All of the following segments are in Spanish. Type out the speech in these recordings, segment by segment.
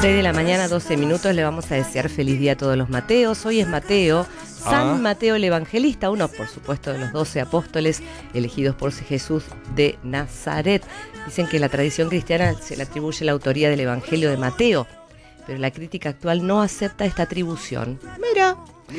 6 de la mañana, 12 minutos, le vamos a desear feliz día a todos los Mateos. Hoy es Mateo, San Mateo el Evangelista, uno por supuesto de los 12 apóstoles elegidos por Jesús de Nazaret. Dicen que la tradición cristiana se le atribuye la autoría del Evangelio de Mateo, pero la crítica actual no acepta esta atribución. Mira.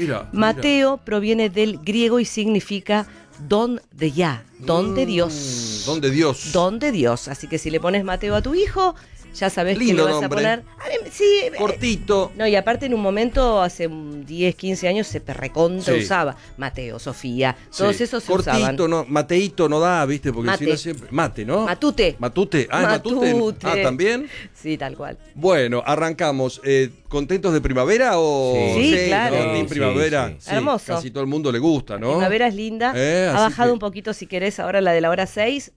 Mateo proviene del griego y significa don de Yah, don de Dios. Don de Dios. Don de Dios. Así que si le pones Mateo a tu hijo, ya sabes que le vas a poner. Sí, cortito. No, y aparte en un momento, hace 10, 15 años, se recontra usaba. Mateo, Sofía, todos esos se usaban. Cortito, no, Mateito no da, ¿viste? Porque Mate. si no siempre. Mate, ¿no? Matute. Matute. Matute. ¿También? Sí, tal cual. Bueno, arrancamos. ¿Contentos de primavera o...? Sí, claro. ¿No? Team primavera. Sí. Hermoso. Casi todo el mundo le gusta, ¿no? La primavera es linda. Ha bajado un poquito, si querés, ahora la de la hora 6,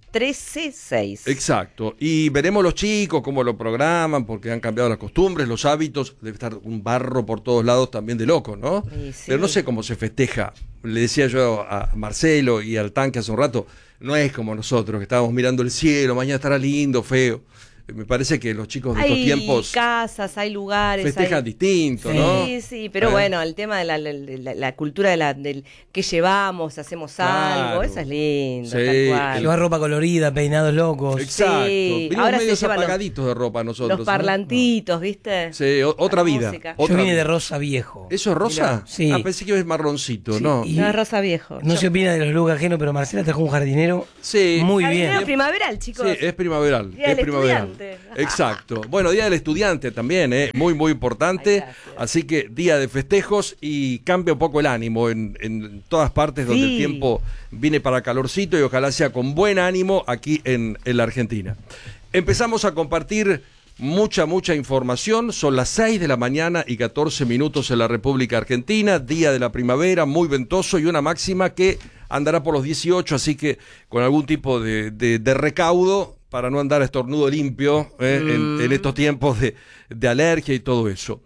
13:06. Exacto. Y veremos los chicos cómo lo programan, porque han cambiado las costumbres, los hábitos. Debe estar un barro por todos lados también de loco, ¿no? Sí. Pero no sé cómo se festeja. Le decía yo a Marcelo y al Tanque hace un rato, no es como nosotros, que estábamos mirando el cielo, mañana estará lindo, feo. Me parece que los chicos de estos tiempos... Hay casas, hay lugares... Festejan distinto, ¿no? Sí, pero bueno, el tema de la cultura del que llevamos, hacemos algo, eso es lindo, tal cual. Llevar ropa colorida, peinados locos. Exacto. Sí. Venimos Ahora medio se llevan apagaditos de ropa nosotros. Los parlantitos, ¿viste? Sí, otra vida. Yo vine de rosa viejo. ¿Eso es rosa? Sí. Pensé que es marroncito, Sí, ¿no? No es rosa viejo. No se opina de los looks ajenos, pero Marcela trajo un jardinero muy Jardinero bien. primaveral, chicos. Sí, es primaveral. Día del estudiante. Exacto. Bueno, Día del Estudiante también, muy, muy importante. Así que día de festejos y cambia un poco el ánimo en todas partes donde el tiempo viene para calorcito y ojalá sea con buen ánimo aquí en la Argentina. Empezamos a compartir mucha información. Son las 6 de la mañana y 14 minutos en la República Argentina. Día de la primavera, muy ventoso y una máxima que andará por los 18, así que con algún tipo de recaudo para no andar estornudo limpio en estos tiempos de alergia y todo eso.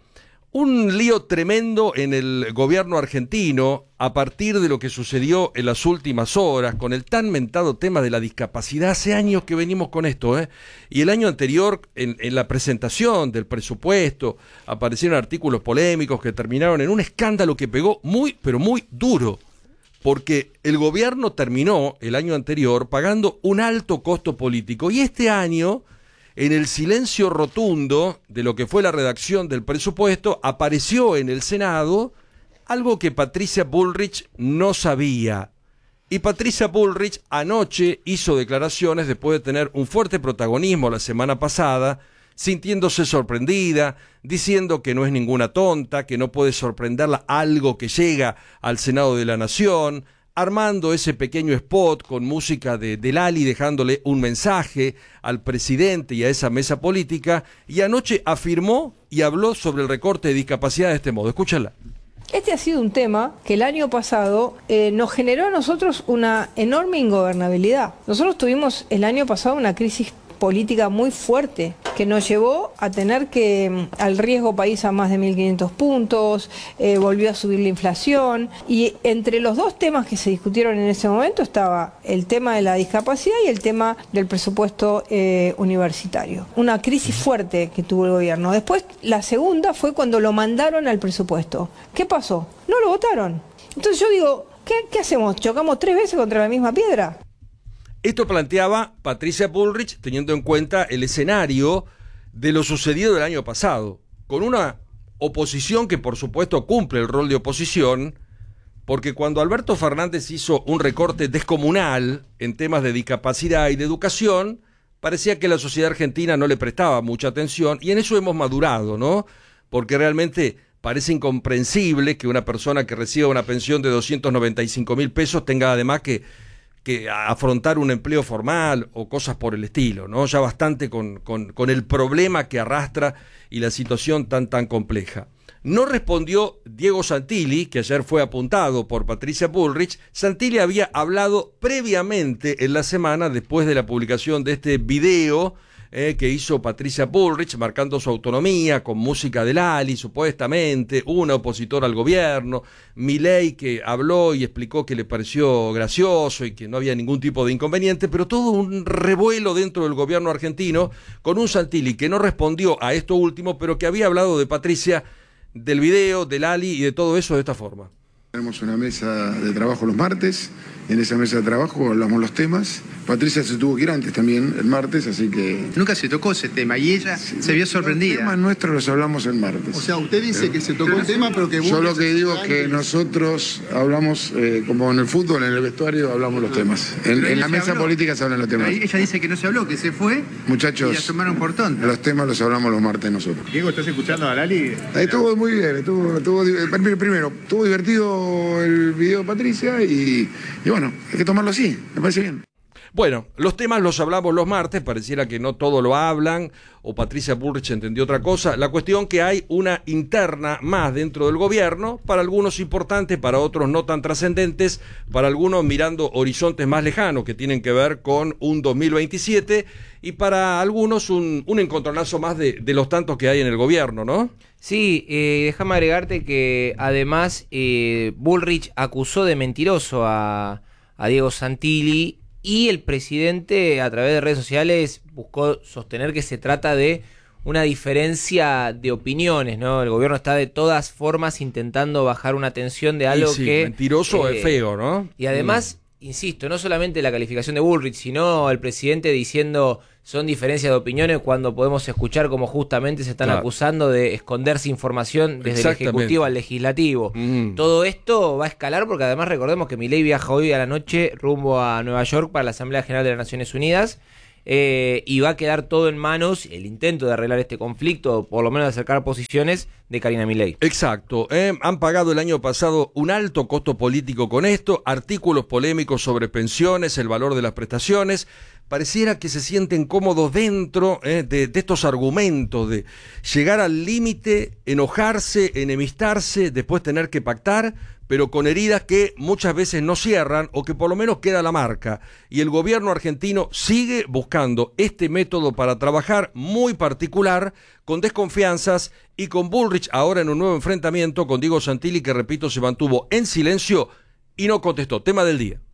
Un lío tremendo en el gobierno argentino a partir de lo que sucedió en las últimas horas con el tan mentado tema de la discapacidad. Hace años que venimos con esto, y el año anterior en la presentación del presupuesto aparecieron artículos polémicos que terminaron en un escándalo que pegó muy, pero muy duro. Porque el gobierno terminó el año anterior pagando un alto costo político y este año, en el silencio rotundo de lo que fue la redacción del presupuesto, apareció en el Senado algo que Patricia Bullrich no sabía. Y Patricia Bullrich anoche hizo declaraciones después de tener un fuerte protagonismo la semana pasada, sintiéndose sorprendida, diciendo que no es ninguna tonta, que no puede sorprenderla algo que llega al Senado de la Nación, armando ese pequeño spot con música de Lali, dejándole un mensaje al presidente y a esa mesa política, y anoche afirmó y habló sobre el recorte de discapacidad de este modo. Escúchala. Este ha sido un tema que el año pasado nos generó a nosotros una enorme ingobernabilidad. Nosotros tuvimos el año pasado una crisis política muy fuerte que nos llevó a tener que al riesgo país a más de 1.500 puntos, volvió a subir la inflación y entre los dos temas que se discutieron en ese momento estaba el tema de la discapacidad y el tema del presupuesto universitario. Una crisis fuerte que tuvo el gobierno. Después la segunda fue cuando lo mandaron al presupuesto. ¿Qué pasó? No lo votaron. Entonces yo digo, ¿qué hacemos? ¿Chocamos 3 veces contra la misma piedra? Esto planteaba Patricia Bullrich teniendo en cuenta el escenario de lo sucedido el año pasado, con una oposición que por supuesto cumple el rol de oposición, porque cuando Alberto Fernández hizo un recorte descomunal en temas de discapacidad y de educación, parecía que la sociedad argentina no le prestaba mucha atención, y en eso hemos madurado, ¿no? Porque realmente parece incomprensible que una persona que reciba una pensión de 295.000 pesos tenga además que afrontar un empleo formal o cosas por el estilo, ¿no? Ya bastante con el problema que arrastra y la situación tan compleja. No respondió Diego Santilli, que ayer fue apuntado por Patricia Bullrich. Santilli había hablado previamente en la semana, después de la publicación de este video que hizo Patricia Bullrich, marcando su autonomía con música de Lali, supuestamente, una opositora al gobierno, Milei que habló y explicó que le pareció gracioso y que no había ningún tipo de inconveniente, pero todo un revuelo dentro del gobierno argentino, con un Santilli que no respondió a esto último, pero que había hablado de Patricia, del video, de Lali y de todo eso de esta forma. Tenemos una mesa de trabajo los martes, en esa mesa de trabajo hablamos los temas. Patricia se tuvo que ir antes también, el martes, así que... Nunca se tocó ese tema y ella se vio sorprendida. Los temas nuestros los hablamos el martes. O sea, usted dice que se tocó el tema, pero que... Yo lo que digo es que nosotros hablamos, como en el fútbol, en el vestuario, hablamos los temas. En la mesa política se hablan los temas. Ella dice que no se habló, que se fue. Muchachos, y la tomaron por tonta. Los temas los hablamos los martes nosotros. Diego, ¿estás escuchando a Lali? Estuvo muy bien, primero, estuvo divertido el video de Patricia y bueno, hay que tomarlo así, me parece bien. Bueno, los temas los hablamos los martes, pareciera que no todo lo hablan, o Patricia Bullrich entendió otra cosa. La cuestión que hay una interna más dentro del gobierno, para algunos importantes, para otros no tan trascendentes, para algunos mirando horizontes más lejanos que tienen que ver con un 2027, y para algunos un encontronazo más de los tantos que hay en el gobierno, ¿no? Sí, déjame agregarte que además Bullrich acusó de mentiroso a Diego Santilli, y el presidente a través de redes sociales buscó sostener que se trata de una diferencia de opiniones, ¿no? El gobierno está de todas formas intentando bajar una tensión de algo que... mentiroso es feo, ¿no? Y además, insisto, no solamente la calificación de Bullrich, sino el presidente diciendo son diferencias de opiniones cuando podemos escuchar como justamente se están acusando de esconderse información desde el Ejecutivo al Legislativo. Todo esto va a escalar porque además recordemos que Milei viaja hoy a la noche rumbo a Nueva York para la Asamblea General de las Naciones Unidas y va a quedar todo en manos, el intento de arreglar este conflicto, o por lo menos de acercar posiciones, de Karina Milei. Exacto, han pagado el año pasado un alto costo político con esto, artículos polémicos sobre pensiones, el valor de las prestaciones. Pareciera que se sienten cómodos dentro de estos argumentos, de llegar al límite, enojarse, enemistarse, después tener que pactar, pero con heridas que muchas veces no cierran o que por lo menos queda la marca. Y el gobierno argentino sigue buscando este método para trabajar muy particular, con desconfianzas y con Bullrich ahora en un nuevo enfrentamiento con Diego Santilli, que repito se mantuvo en silencio y no contestó. Tema del día.